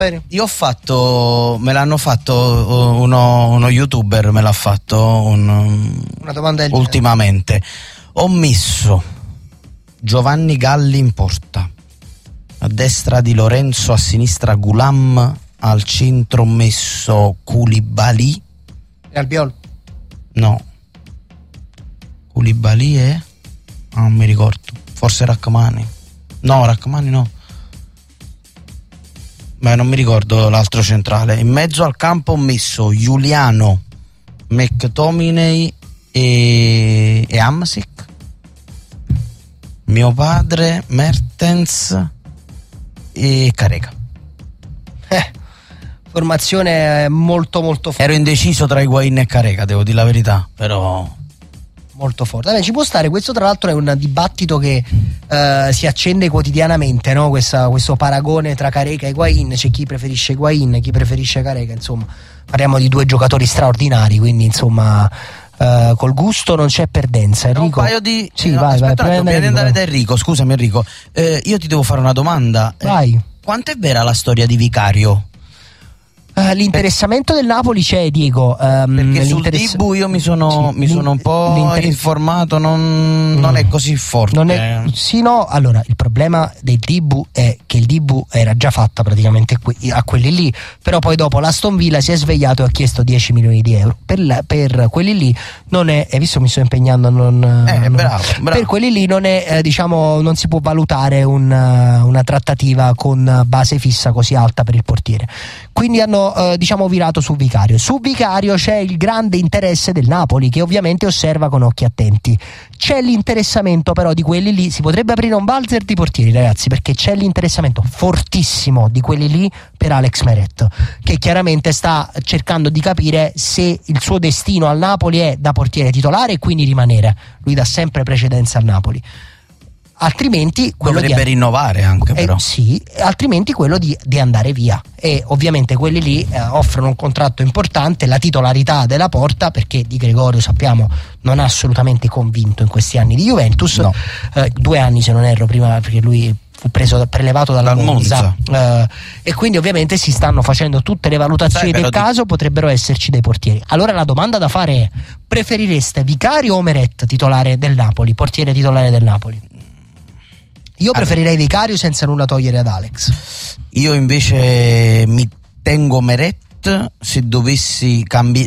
Bene. Io ho fatto, me l'hanno fatto uno youtuber, me l'ha fatto una domanda del ultimamente. Ho messo Giovanni Galli in porta, a destra di Lorenzo, a sinistra Gulam, al centro ho messo Koulibaly. E Albiol? No, Koulibaly è? Non mi ricordo, forse Rachmani. No, Rachmani no. Beh, non mi ricordo l'altro centrale. In mezzo al campo ho messo Giuliano, McTominay e Hamsik. Mio padre, Mertens e Carega. Formazione molto molto forte. Ero indeciso tra Higuain e Carega, devo dire la verità, però molto forte. Vabbè, ci può stare. Questo tra l'altro è un dibattito che si accende quotidianamente, no? Questo paragone tra Carega e Higuain. C'è chi preferisce Higuain, chi preferisce Carega. Insomma, parliamo di due giocatori straordinari, quindi insomma col gusto non c'è perdenza. Enrico, un paio di aspetta, prima di andare da Enrico. Scusami Enrico, io ti devo fare una domanda. Vai. Quanto è vera la storia di Vicario? L'interessamento del Napoli c'è, Diego, perché sul Dibu io mi sono un po' informato, non è così forte. Allora il problema del Dibu è che il Dibu era già fatta praticamente a quelli lì, però poi dopo l'Aston Villa si è svegliato e ha chiesto 10 milioni di euro per quelli lì. Non è, visto mi sto impegnando, bravo. Per quelli lì non è, non si può valutare una trattativa con base fissa così alta per il portiere, quindi hanno virato su Vicario. Su Vicario c'è il grande interesse del Napoli, che ovviamente osserva con occhi attenti. C'è l'interessamento però di quelli lì, si potrebbe aprire un valzer di portieri, ragazzi, perché c'è l'interessamento fortissimo di quelli lì per Alex Meret, che chiaramente sta cercando di capire se il suo destino al Napoli è da portiere titolare e quindi rimanere. Lui dà sempre precedenza al Napoli. Altrimenti dovrebbe rinnovare anche, però sì, altrimenti quello di andare via, e ovviamente quelli lì offrono un contratto importante, la titolarità della Porta, perché Di Gregorio sappiamo non ha assolutamente convinto in questi anni di Juventus, no. 2 anni se non erro prima, perché lui fu prelevato dal Monza. E quindi ovviamente si stanno facendo tutte le valutazioni del caso, potrebbero esserci dei portieri. Allora la domanda da fare è: preferireste Vicario o Meret titolare del Napoli, portiere titolare del Napoli? Io preferirei Vicario senza nulla togliere ad Alex. Io invece mi tengo Meret. Se dovessi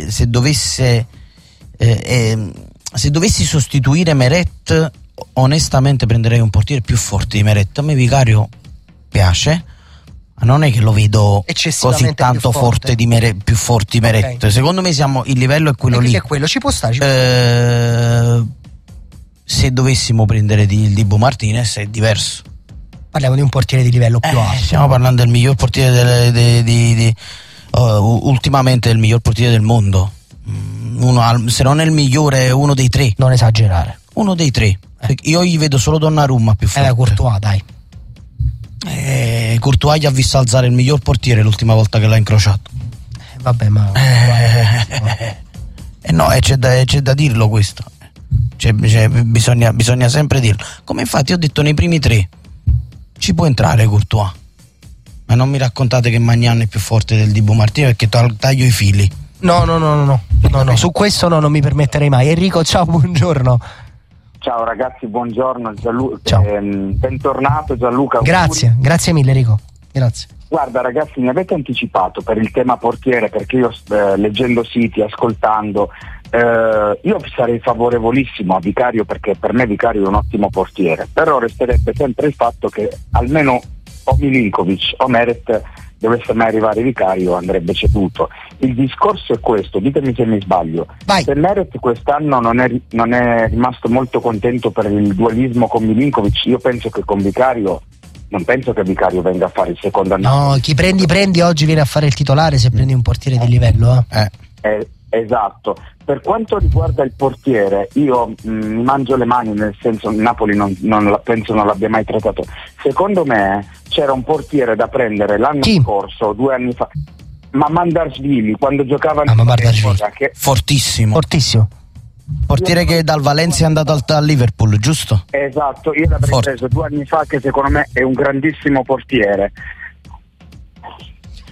sostituire Meret, onestamente prenderei un portiere più forte di Meret. A me Vicario piace, ma non è che lo vedo così tanto forte di Meret, più forte di Meret. Okay. Secondo me il livello è quello lì. Che quello ci può stare. Se dovessimo prendere il Dibu Martinez è diverso. Parliamo di un portiere di livello più alto. Stiamo parlando del miglior portiere ultimamente del miglior portiere del mondo. Se non è il migliore, uno dei 3. Non esagerare. Uno dei 3. Io gli vedo solo Donnarumma più forte. Courtois, dai. Courtois gli ha visto alzare il miglior portiere l'ultima volta che l'ha incrociato. Vabbè, ma no, c'è da dirlo questo. Bisogna sempre dirlo. Come infatti ho detto nei primi 3 ci può entrare Courtois, ma non mi raccontate che Maignan è più forte del Dibu Martinez, perché taglio i fili. No, su questo non mi permetterei mai. Enrico, ciao, buongiorno. Ciao ragazzi, buongiorno, ciao. Bentornato Gianluca. Grazie mille Enrico, grazie. Guarda ragazzi, mi avete anticipato per il tema portiere, perché io leggendo siti, ascoltando, io sarei favorevolissimo a Vicario, perché per me Vicario è un ottimo portiere, però resterebbe sempre il fatto che almeno o Milinkovic o Meret dovesse mai arrivare Vicario andrebbe ceduto. Il discorso è questo, ditemi se mi sbaglio. Vai. Se Meret quest'anno non è rimasto molto contento per il dualismo con Milinkovic, io penso che con Vicario, non penso che Vicario venga a fare il secondo anno. No, chi prendi oggi viene a fare il titolare se prendi un portiere di livello. Esatto. Per quanto riguarda il portiere, io mi mangio le mani, nel senso Napoli penso non l'abbia mai trattato. Secondo me c'era un portiere da prendere l'anno scorso, 2 anni fa, Mamardashvili, quando giocava che... fortissimo. Portiere che dal Valencia è andato al Liverpool, giusto? Esatto, io l'avrei preso 2 anni fa, che secondo me è un grandissimo portiere.